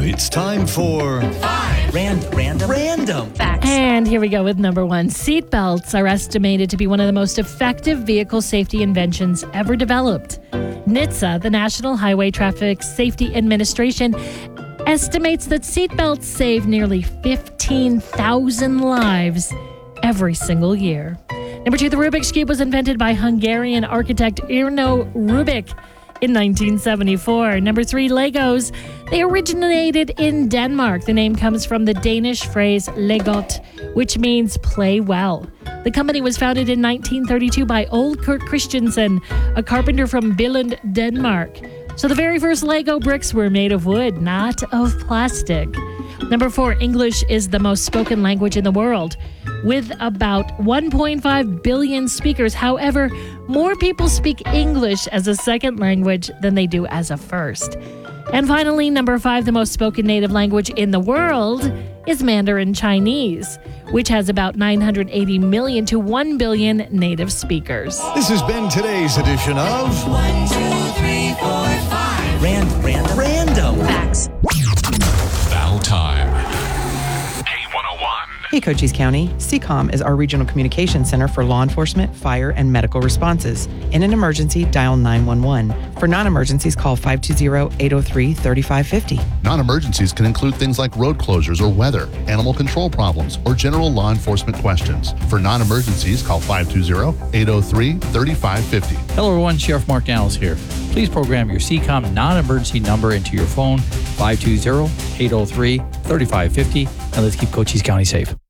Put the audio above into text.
It's time for Random Facts. And here we go with number one. Seatbelts are estimated to be one of the most effective vehicle safety inventions ever developed. NHTSA, the National Highway Traffic Safety Administration, estimates that seatbelts save nearly 15,000 lives every single year. Number two, the Rubik's Cube was invented by Hungarian architect Erno Rubik in 1974. Number three, Legos. They originated in Denmark. The name comes from the Danish phrase legot, which means play well. The company was founded in 1932 by Ole Kurt Christensen, a carpenter from Billund, Denmark. So the very first Lego bricks were made of wood, not of plastic. Number four, English is the most spoken language in the world, with about 1.5 billion speakers. However, more people speak English as a second language than they do as a first. And finally, number five, the most spoken native language in the world is Mandarin Chinese, which has about 980 million to 1 billion native speakers. This has been today's edition of 1, 2, 3, 4, 5. Random Facts. Battle time. K101. Hey, Cochise County. CCOM is our regional communication center for law enforcement, fire, and medical responses. In an emergency, dial 911. For non-emergencies, call 520-803-3550. Non-emergencies can include things like road closures or weather, animal control problems, or general law enforcement questions. For non-emergencies, call 520-803-3550. Hello everyone, Sheriff Mark Daniels here. Please program your CCOM non-emergency number into your phone, 520-803-3550, and let's keep Cochise County safe.